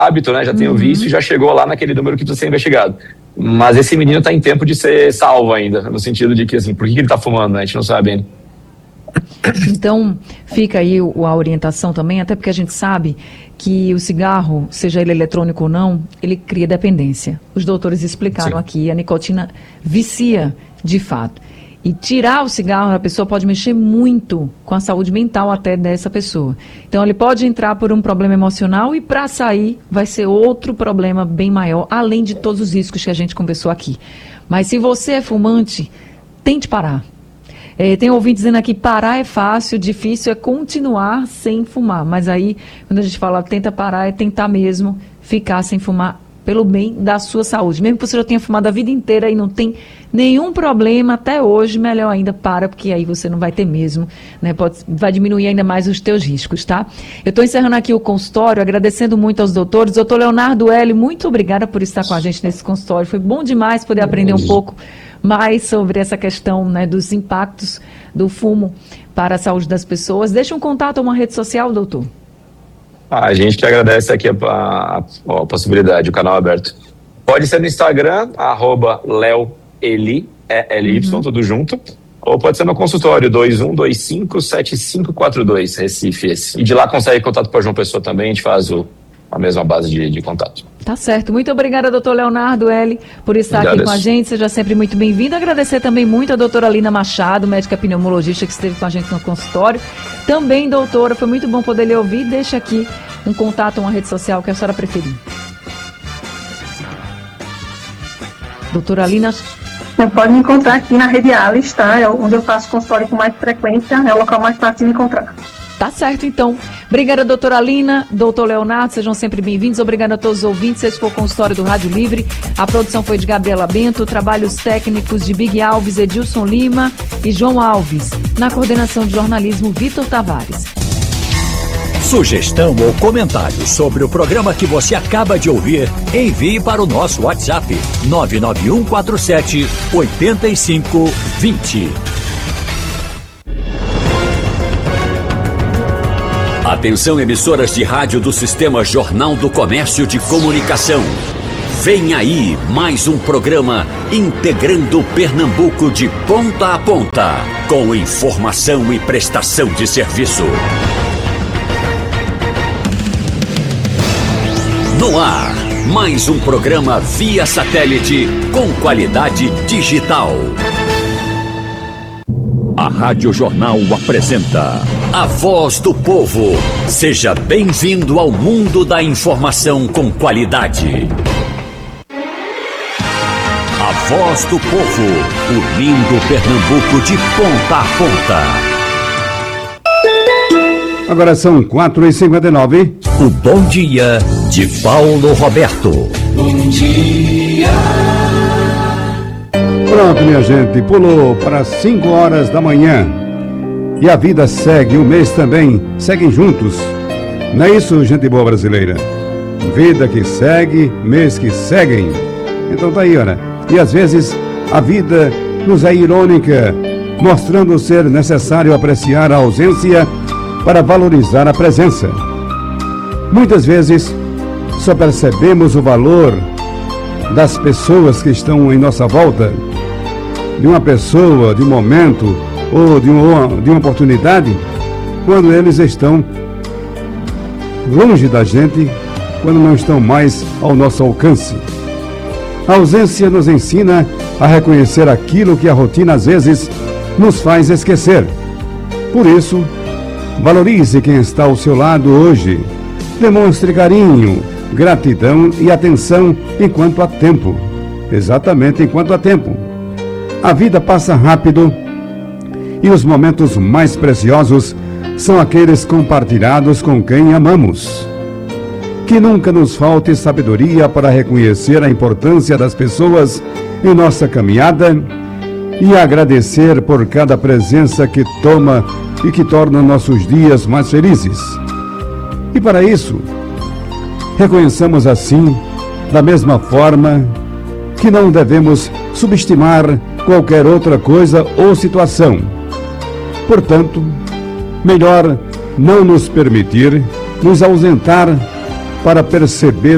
hábito, né? Já tem o vício e já chegou lá naquele número que precisa ser investigado. Mas esse menino está em tempo de ser salvo ainda, no sentido de que, assim, por que ele está fumando, né? A gente não sabe ainda. Então, fica aí a orientação também, até porque a gente sabe que o cigarro, seja ele eletrônico ou não, ele cria dependência. Os doutores explicaram aqui, a nicotina vicia de fato. E tirar o cigarro da pessoa pode mexer muito com a saúde mental até dessa pessoa. Então, ele pode entrar por um problema emocional e, para sair, vai ser outro problema bem maior, além de todos os riscos que a gente conversou aqui. Mas se você é fumante, tente parar. Tem ouvinte dizendo aqui, parar é fácil, difícil é continuar sem fumar. Mas aí, quando a gente fala tenta parar, é tentar mesmo ficar sem fumar pelo bem da sua saúde. Mesmo que você já tenha fumado a vida inteira e não tem nenhum problema até hoje, melhor ainda para, porque aí você não vai ter mesmo, né? Vai diminuir ainda mais os teus riscos, tá? Eu estou encerrando aqui o consultório, agradecendo muito aos doutores. Doutor Leonardo Hélio, muito obrigada por estar com a gente nesse consultório. Foi bom demais poder aprender um pouco mais sobre essa questão, né, dos impactos do fumo para a saúde das pessoas. Deixa um contato ou uma rede social, doutor. A gente que agradece aqui a possibilidade, o canal aberto. Pode ser no Instagram, @leoeli, tudo junto, ou pode ser no consultório, 21257542, Recife esse. E de lá consegue contato para João Pessoa também, a gente faz a mesma base de contato. Tá certo. Muito obrigada, doutor Leonardo Hélio, por estar aqui com a gente. Seja sempre muito bem-vindo. Agradecer também muito a doutora Lina Machado, médica pneumologista que esteve com a gente no consultório. Também, doutora, foi muito bom poder lhe ouvir. Deixa aqui um contato, uma rede social que a senhora preferir. Doutora Lina. Você pode me encontrar aqui na Rede Alice, tá? É onde eu faço consultório com mais frequência, é o local mais fácil de me encontrar. Tá certo, então. Obrigada, doutora Lina, doutor Leonardo, sejam sempre bem-vindos. Obrigada a todos os ouvintes. Esse foi o consultório do Rádio Livre. A produção foi de Gabriela Bento, trabalhos técnicos de Big Alves, Edilson Lima e João Alves. Na coordenação de jornalismo, Vitor Tavares. Sugestão ou comentário sobre o programa que você acaba de ouvir, envie para o nosso WhatsApp 99147-8520. Atenção, emissoras de rádio do Sistema Jornal do Comércio de Comunicação. Vem aí mais um programa integrando Pernambuco de ponta a ponta, com informação e prestação de serviço. No ar, mais um programa via satélite com qualidade digital. A Rádio Jornal apresenta A Voz do Povo. Seja bem-vindo ao mundo da informação com qualidade. A Voz do Povo, unindo Pernambuco de ponta a ponta. Agora são 4h59. O Bom Dia de Paulo Roberto. Bom dia. Pronto, minha gente, pulou para 5 horas da manhã. E a vida segue, o mês também, seguem juntos. Não é isso, gente boa brasileira? Vida que segue, mês que seguem. Então tá aí, olha. E às vezes a vida nos é irônica, mostrando ser necessário apreciar a ausência para valorizar a presença. Muitas vezes só percebemos o valor das pessoas que estão em nossa volta, de uma pessoa, de um momento ou de uma oportunidade, quando eles estão longe da gente, quando não estão mais ao nosso alcance. A ausência nos ensina a reconhecer aquilo que a rotina às vezes nos faz esquecer. Por isso, valorize quem está ao seu lado hoje. Demonstre carinho, gratidão e atenção enquanto há tempo. Exatamente enquanto há tempo. A vida passa rápido e os momentos mais preciosos são aqueles compartilhados com quem amamos. Que nunca nos falte sabedoria para reconhecer a importância das pessoas em nossa caminhada e agradecer por cada presença que toma e que torna nossos dias mais felizes. E para isso, reconheçamos assim, da mesma forma, que não devemos subestimar qualquer outra coisa ou situação. Portanto, melhor não nos permitir nos ausentar para perceber